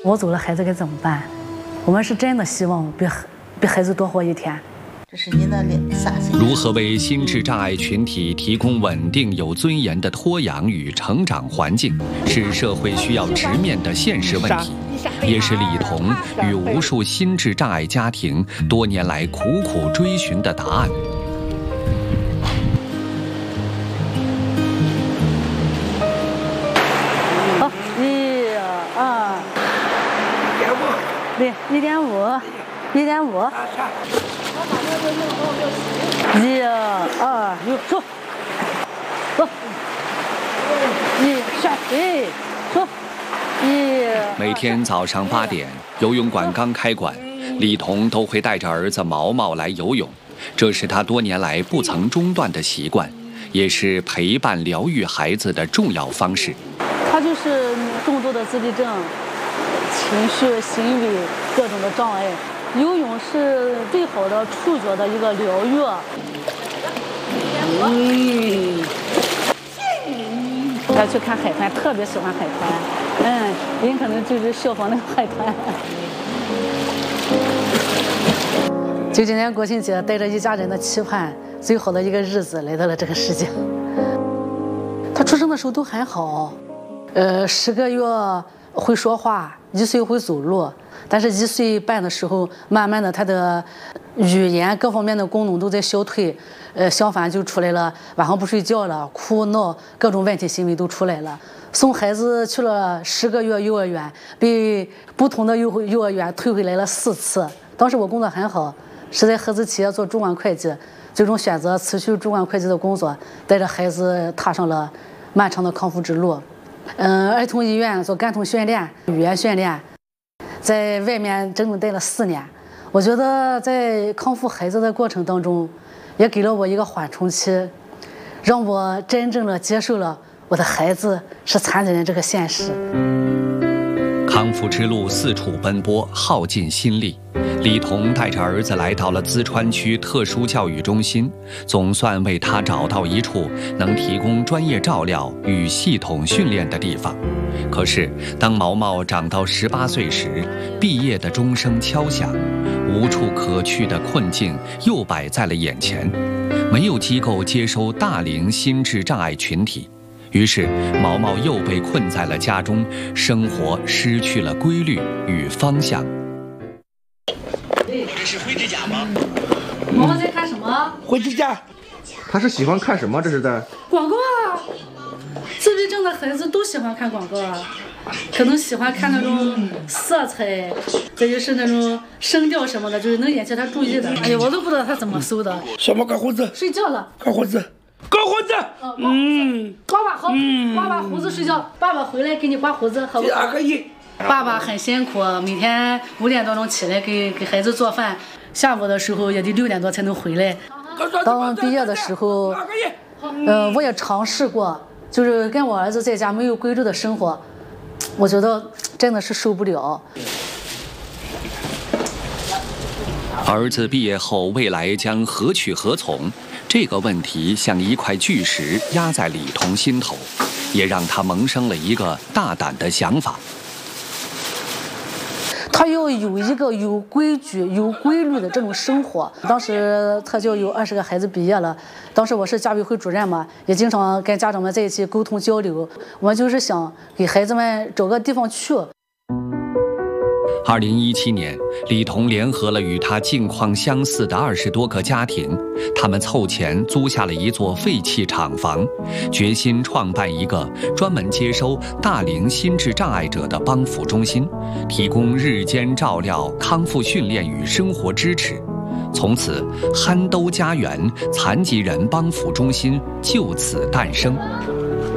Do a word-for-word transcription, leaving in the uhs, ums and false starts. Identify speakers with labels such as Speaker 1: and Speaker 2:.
Speaker 1: 我走了，孩子该怎么办？我们是真的希望比比孩子多活一天。
Speaker 2: 这是你的啥？
Speaker 3: 如何为心智障碍群体提供稳定、有尊严的托养与成长环境，是社会需要直面的现实问题，也是李彤与无数心智障碍家庭多年来苦苦追寻的答案。
Speaker 1: 好，一、二，对，一点五，一点五。一、二，有走，走，一下，对，走，一。
Speaker 3: 每天早上八点，游泳馆刚开馆，李彤都会带着儿子毛毛来游泳，这是他多年来不曾中断的习惯，也是陪伴疗愈孩子的重要方式。
Speaker 1: 他就是重度的自闭症，情绪、行为各种的障碍。游泳是最好的触觉的一个疗愈。嗯，他去看海滩，特别喜欢海滩。嗯，人可能就是效仿那个海滩。就今年国庆节，带着一家人的期盼，最好的一个日子来到了这个世界。他出生的时候都还好，呃，十个月会说话，一岁会走路。但是一岁半的时候，慢慢的他的语言各方面的功能都在消退，呃，相反就出来了晚上不睡觉了，哭闹，各种问题行为都出来了。送孩子去了十个月幼儿园，被不同的幼幼儿园退回来了四次。当时我工作很好，是在合资企业做主管会计，最终选择辞去主管会计的工作，带着孩子踏上了漫长的康复之路。嗯，儿童医院做感统训练、语言训练。在外面整整待了四年，我觉得在康复孩子的过程当中，也给了我一个缓冲期，让我真正的接受了我的孩子是残疾人这个现实。
Speaker 3: 康复之路四处奔波，耗尽心力。李彤带着儿子来到了淄川区特殊教育中心，总算为他找到一处能提供专业照料与系统训练的地方。可是，当毛毛长到十八岁时，毕业的钟声敲响，无处可去的困境又摆在了眼前，没有机构接收大龄心智障碍群体。于是，毛毛又被困在了家中，生活失去了规律与方向。
Speaker 4: 这是灰指甲吗？
Speaker 1: 毛毛在看什么？
Speaker 4: 灰指甲。
Speaker 5: 他是喜欢看什么？这是在
Speaker 1: 广告啊！自闭症的孩子都喜欢看广告啊，可能喜欢看那种色彩，再就是那种声调什么的，就是能引起他注意的。哎呀，我都不知道他怎么搜的。
Speaker 4: 什么搞胡子？
Speaker 1: 睡觉了。
Speaker 4: 搞胡子。搞胡子。
Speaker 1: 嗯。刮把好，刮把胡子睡觉。爸爸回来给你刮胡子，好不好？
Speaker 4: 可以。
Speaker 1: 爸爸很辛苦，每天五点多钟起来给给孩子做饭，下午的时候也得六点多才能回来。当毕业的时候，呃，我也尝试过，就是跟我儿子在家没有规律的生活，我觉得真的是受不了。
Speaker 3: 儿子毕业后未来将何去何从？这个问题像一块巨石压在李彤心头，也让他萌生了一个大胆的想法。
Speaker 1: 他要有一个有规矩、有规律的这种生活。当时特教有二十个孩子毕业了，当时我是家委会主任嘛，也经常跟家长们在一起沟通交流。我们就是想给孩子们找个地方去。
Speaker 3: 二零一七年，李彤联合了与他境况相似的二十多个家庭，他们凑钱租下了一座废弃厂房，决心创办一个专门接收大龄心智障碍者的帮扶中心，提供日间照料、康复训练与生活支持。从此，憨兜家园残疾人帮扶中心就此诞生。